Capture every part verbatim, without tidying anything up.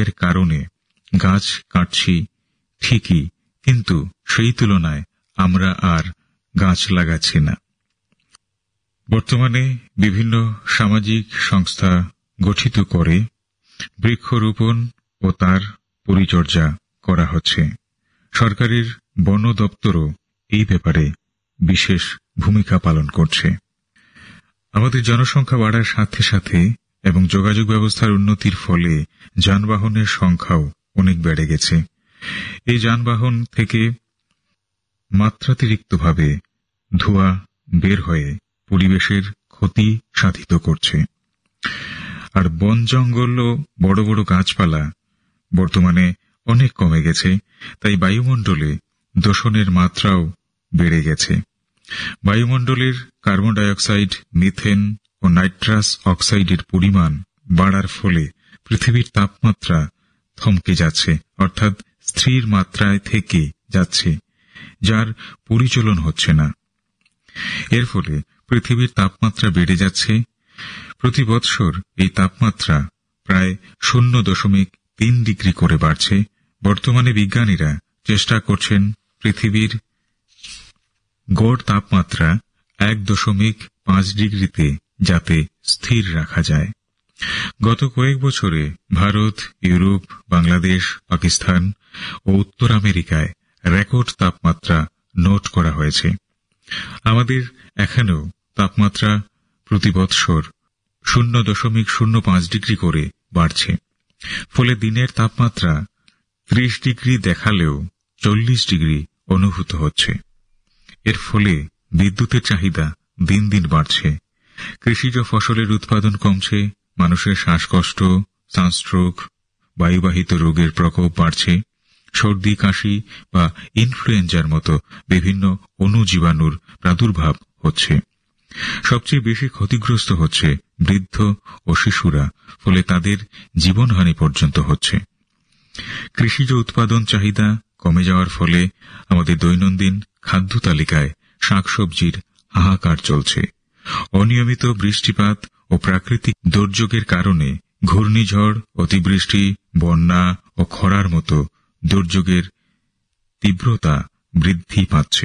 তাপের কারণে গাছ কাটছি ঠিকই, কিন্তু সেই তুলনায় আমরা আর গাছ লাগাচ্ছি না। বর্তমানে বিভিন্ন সামাজিক সংস্থা গঠিত করে বৃক্ষরোপণ ও তার পরিচর্যা করা হচ্ছে। সরকারের বন দপ্তরও এই ব্যাপারে বিশেষ ভূমিকা পালন করছে। আমাদের জনসংখ্যা বাড়ার সাথে সাথে এবং যোগাযোগ ব্যবস্থার উন্নতির ফলে যানবাহনের সংখ্যাও অনেক বেড়ে গেছে। এই যানবাহন থেকে মাত্রাতিরিক্তভাবে ধোঁয়া বের হয়ে পরিবেশের ক্ষতি সাধিত করছে। আর বন জঙ্গল ও বড় বড় গাছপালা বর্তমানে অনেক কমে গেছে, তাই বায়ুমণ্ডলে দূষণের মাত্রাও বেড়ে গেছে। বায়ুমণ্ডলের কার্বন ডাইঅক্সাইড, মিথেন ও নাইট্রাস অক্সাইডের পরিমাণ বাড়ার ফলে পৃথিবীর তাপমাত্রা থমকে যাচ্ছে, অর্থাৎ স্থির মাত্রায় থেকে যাচ্ছে, যার পরিচলন হচ্ছে না। এর ফলে পৃথিবীর তাপমাত্রা বেড়ে যাচ্ছে। প্রতি বৎসর এই তাপমাত্রা প্রায় শূন্য দশমিক তিন ডিগ্রি করে বাড়ছে। বর্তমানে বিজ্ঞানীরা চেষ্টা করছেন পৃথিবীর গড় তাপমাত্রা এক দশমিক পাঁচ ডিগ্রিতে যাতে স্থির রাখা যায়। গত কয়েক বছরে ভারত, ইউরোপ, বাংলাদেশ, পাকিস্তান ও উত্তর আমেরিকায় রেকর্ড তাপমাত্রা নোট করা হয়েছে। আমাদের এখানেও তাপমাত্রা প্রতি বৎসর শূন্য দশমিক শূন্য পাঁচ ডিগ্রি করে বাড়ছে। ফলে দিনের তাপমাত্রা ত্রিশ ডিগ্রি দেখালেও চল্লিশ ডিগ্রি অনুভূত হচ্ছে। এর ফলে বিদ্যুতের চাহিদা দিন দিন বাড়ছে। কৃষিজ ফসলের উৎপাদন কমছে, মানুষের শ্বাসকষ্ট, সানস্ট্রোক, বায়ুবাহিত রোগের প্রকোপ বাড়ছে। সর্দি, কাশি বা ইনফ্লুয়েঞ্জার মতো বিভিন্ন অণুজীবাণুর প্রাদুর্ভাব হচ্ছে। সবচেয়ে বেশি ক্ষতিগ্রস্ত হচ্ছে বৃদ্ধ ও শিশুরা, ফলে তাদের জীবনহানি পর্যন্ত হচ্ছে। কৃষিজ উৎপাদন চাহিদা কমে যাওয়ার ফলে আমাদের দৈনন্দিন খাদ্য তালিকায় শাকসবজির হাহাকার চলছে। অনিয়মিত বৃষ্টিপাত ও প্রাকৃতিক দুর্যোগের কারণে ঘূর্ণিঝড়, অতিবৃষ্টি, বন্যা ও খরার মতো দুর্যোগের তীব্রতা বৃদ্ধি পাচ্ছে।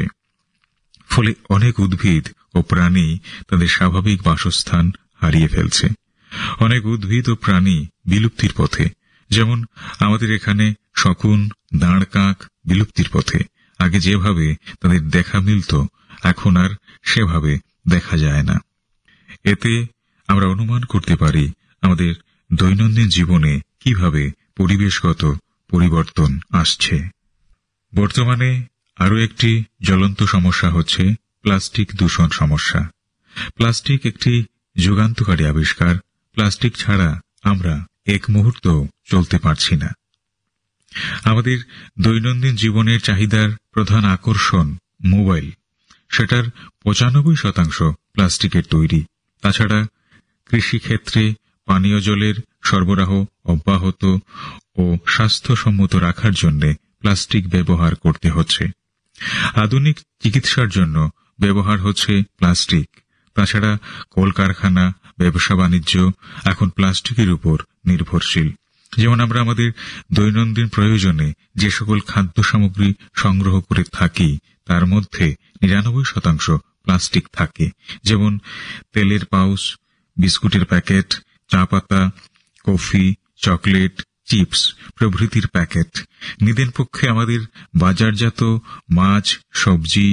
ফলে অনেক উদ্ভিদ ও প্রাণী তাদের স্বাভাবিক বাসস্থান হারিয়ে ফেলছে। অনেক উদ্ভিদ ও প্রাণী বিলুপ্তির পথে, যেমন আমাদের এখানে শকুন, দাঁড় কাক বিলুপ্তির পথে। আগে যেভাবে তাদের দেখা মিলত, এখন আর সেভাবে দেখা যায় না। এতে আমরা অনুমান করতে পারি আমাদের দৈনন্দিন জীবনে কিভাবে পরিবেশগত পরিবর্তন আসছে। বর্তমানে আরও একটি জ্বলন্ত সমস্যা হচ্ছে প্লাস্টিক দূষণ সমস্যা। প্লাস্টিক একটি যুগান্তকারী আবিষ্কার। প্লাস্টিক ছাড়া আমরা এক মুহূর্ত চলতে পারছি না। আমাদের দৈনন্দিন জীবনের চাহিদার প্রধান আকর্ষণ মোবাইল, সেটার পঁচানব্বই শতাংশ প্লাস্টিকের তৈরি। তাছাড়া কৃষিক্ষেত্রে পানীয় জলের সরবরাহ অব্যাহত ও স্বাস্থ্যসম্মত রাখার জন্য প্লাস্টিক ব্যবহার করতে হচ্ছে। আধুনিক চিকিৎসার জন্য ব্যবহার হচ্ছে প্লাস্টিক। তাছাড়া কলকারখানা, ব্যবসা বাণিজ্য এখন প্লাস্টিকের উপর নির্ভরশীল। যেমন আমরা আমাদের দৈনন্দিন প্রয়োজনে যে সকল খাদ্য সামগ্রী সংগ্রহ করে থাকি, তার মধ্যে নিরানব্বই শতাংশ প্লাস্টিক থাকে। যেমন তেলের পাউচ, বিস্কুটের প্যাকেট, চা পাতা, কফি, চকলেট, চিপস প্রভৃতির প্যাকেট। নিদেন পক্ষে আমাদের বাজারজাত মাছ, সবজি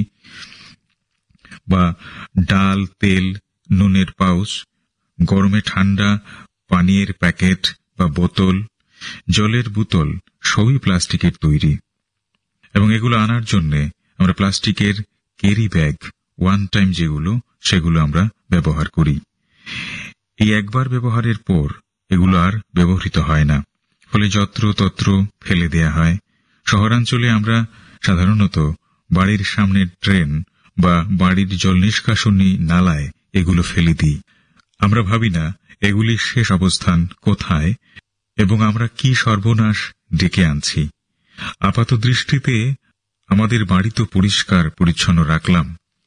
বা ডাল, তেল, নুনের পাউচ, গরমে ঠান্ডা পানীয়ের প্যাকেট বা বোতল, জলের বোতল সবই প্লাস্টিকের তৈরি। এবং এগুলো আনার জন্য আমরা প্লাস্টিকের ক্যারি ব্যাগ, ওয়ান টাইম যেগুলো, সেগুলো আমরা ব্যবহার করি। এই একবার ব্যবহারের পর এগুলো আর ব্যবহৃত হয় না, ফলে যত্র তত্র ফেলে দেয়া হয়। শহরাঞ্চলে আমরা সাধারণত বাড়ির সামনের ড্রেন বা বাড়ির জল নিষ্কাশনী নালায় এগুলো ফেলে দিই। আমরা ভাবি না এগুলির শেষ অবস্থান কোথায় এবং আমরা কি সর্বনাশ ডেকে আনছি। আপাত দৃষ্টিতে আমাদের বাড়ি তো পরিষ্কার পরিচ্ছন্ন রাখলাম,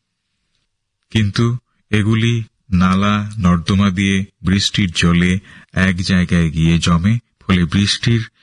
কিন্তু এগুলি নালা নর্দমা দিয়ে বৃষ্টির জলে এক জায়গায় গিয়ে জমে, ফলে বৃষ্টির